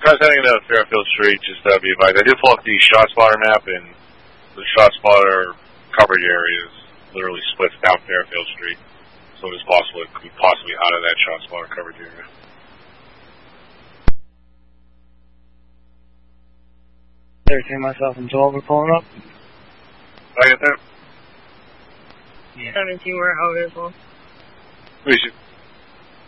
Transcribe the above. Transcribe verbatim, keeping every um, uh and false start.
guys heading into Fairfield Street, just uh, be advised. I did pull up the ShotSpotter map, and the ShotSpotter coverage area is literally splits down Fairfield Street, so it is possible it could be possibly out of that ShotSpotter coverage area. thirteen, myself, and twelve are pulling up. I get that? Yeah. seventeen, we're out as well. We should.